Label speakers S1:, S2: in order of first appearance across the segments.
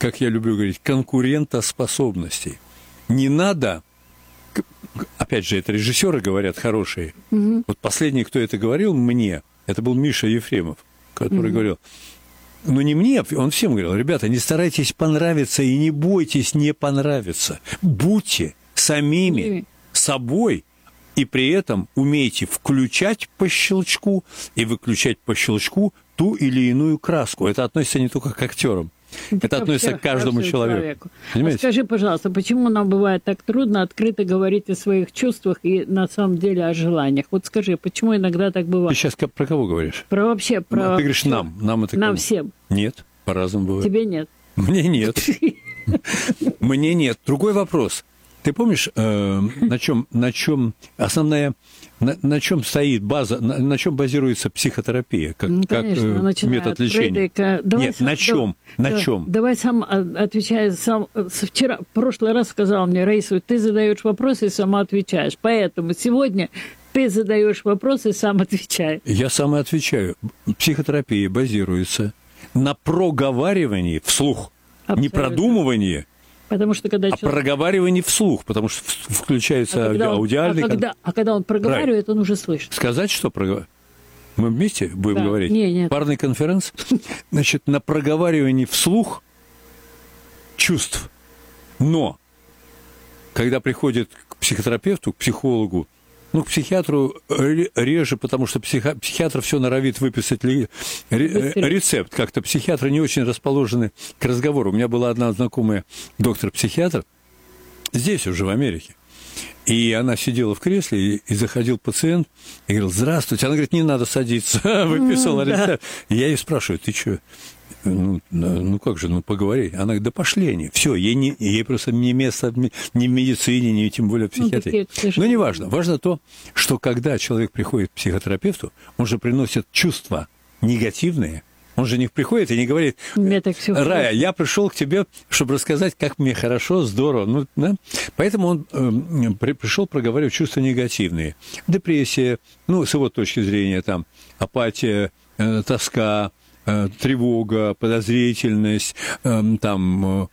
S1: как я люблю говорить, конкурентоспособностей. Не надо, опять же, это режиссеры говорят хорошие. Вот последний, кто это говорил мне, это был Миша Ефремов, который говорил, ну не мне, он всем говорил, ребята, не старайтесь понравиться и не бойтесь не понравиться. Будьте самими собой, и при этом умейте включать по щелчку и выключать по щелчку ту или иную краску. Это относится не только к актерам. Это относится к каждому человеку.
S2: А скажи, пожалуйста, почему нам бывает так трудно открыто говорить о своих чувствах и на самом деле о желаниях? Вот скажи, почему иногда так бывает?
S1: Ты сейчас про кого говоришь?
S2: Про вообще, про...
S1: Ты говоришь нам. Нам это
S2: нам
S1: кому?
S2: всем.
S1: Нет, по-разному бывает.
S2: Тебе нет.
S1: Мне нет. Мне нет. Другой вопрос. Ты помнишь, на чем основная, на чем стоит база, на чем базируется психотерапия, как метод лечения? Нет, на чем? На чем?
S2: Давай сам отвечай. Вчера, в прошлый раз сказал мне, Раиса, ты задаешь вопросы и сама отвечаешь. Поэтому сегодня ты задаешь вопросы и сам отвечаешь. Я
S1: сам и отвечаю. Психотерапия базируется на проговаривании вслух, не продумывании.
S2: Потому что когда
S1: проговаривание вслух, потому что включается аудиальный...
S2: когда он проговаривает, он уже слышит.
S1: Сказать, что проговаривает? Мы вместе будем говорить?
S2: Нет.
S1: Парный конференц? Значит, на проговаривании вслух чувств. Но, когда приходит к психотерапевту, к психологу, к психиатру реже, потому что психиатр все норовит выписать рецепт. Как-то психиатры не очень расположены к разговору. У меня была одна знакомая доктор-психиатр, здесь уже, в Америке. И она сидела в кресле, и заходил пациент, и говорил, здравствуйте. Она говорит, не надо садиться, выписала рецепт. И я ее спрашиваю, ты что? Как же, поговори. Она говорит, да пошли они. Все, ей просто не место ни в медицине, ни тем более в психиатрии. Но не важно. Важно то, что когда человек приходит к психотерапевту, он же приносит чувства негативные. Он же не приходит и не говорит, Рая, я пришел к тебе, чтобы рассказать, как мне хорошо, здорово. Поэтому он пришел проговаривать чувства негативные. Депрессия, с его точки зрения, там, апатия, тоска, тревога, подозрительность, там,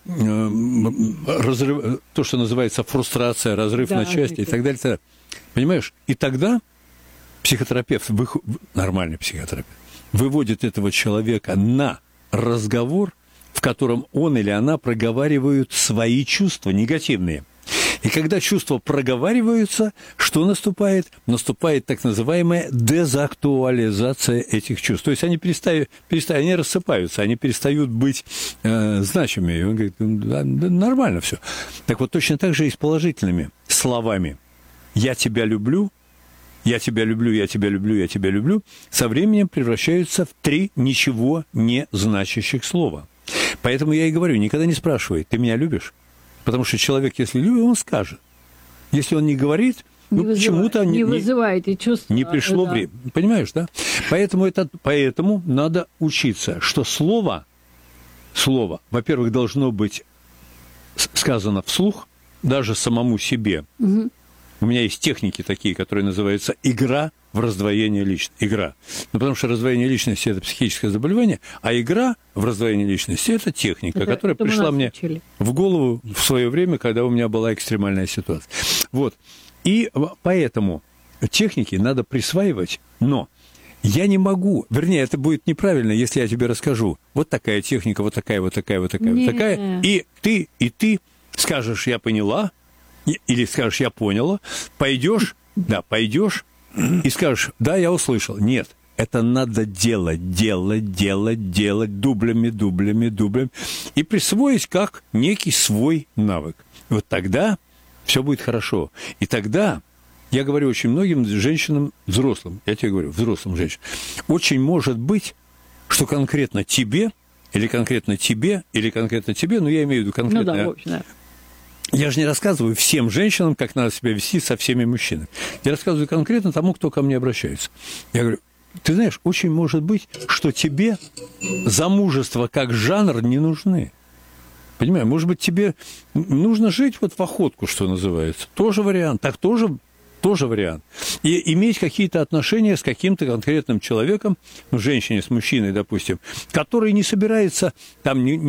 S1: разрыв, то, что называется фрустрация, разрыв на части и так далее. Понимаешь? И тогда психотерапевт, нормальный психотерапевт, выводит этого человека на разговор, в котором он или она проговаривают свои чувства негативные. И когда чувства проговариваются, что наступает? Наступает так называемая дезактуализация этих чувств. То есть они они рассыпаются, они перестают быть значимыми. И он говорит, да, нормально все. Так вот, точно так же и с положительными словами. «Я тебя люблю», «Я тебя люблю», «Я тебя люблю», «Я тебя люблю» со временем превращаются в 3 ничего не значащих слова. Поэтому я и говорю, никогда не спрашивай, ты меня любишь? Потому что человек, если любит, он скажет. Если он не говорит, почему-то
S2: не вызывает и чувства.
S1: Не пришло время. Понимаешь, да? Поэтому надо учиться, что слово, во-первых, должно быть сказано вслух, даже самому себе. Угу. У меня есть техники такие, которые называются игра в раздвоение личности. Игра. Потому что раздвоение личности – это психическое заболевание, а игра в раздвоение личности – это техника, которая пришла мне в голову в свое время, когда у меня была экстремальная ситуация. Вот. И поэтому техники надо присваивать, но я не могу, вернее, это будет неправильно, если я тебе расскажу, вот такая техника, вот такая, вот такая, вот такая, вот такая, и ты скажешь «я поняла», или скажешь «я поняла», пойдешь и скажешь «да, я услышал». Нет, это надо делать дублями, и присвоить как некий свой навык. Вот тогда все будет хорошо. И тогда, я говорю очень многим женщинам, взрослым, я тебе говорю, взрослым женщинам, очень может быть, что конкретно тебе, или конкретно тебе, но я имею в виду конкретно... Я же не рассказываю всем женщинам, как надо себя вести со всеми мужчинами. Я рассказываю конкретно тому, кто ко мне обращается. Я говорю, ты знаешь, очень может быть, что тебе замужество как жанр не нужны. Понимаешь, может быть, тебе нужно жить вот в охотку, что называется. Тоже вариант. Так тоже вариант. И иметь какие-то отношения с каким-то конкретным человеком, женщине с мужчиной, допустим, который не собирается там